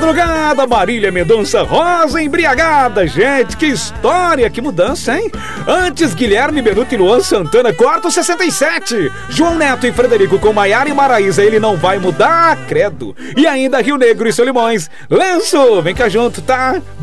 madrugada, Marília Mendonça Rosa embriagada. Gente, que história, que mudança, hein? Antes, Guilherme Benuto e Luan Santana, quarto 67. João Neto e Frederico com Maiara e Maraísa, ele não vai mudar, credo. E ainda Rio Negro e Solimões. Lenço, vem cá junto, tá?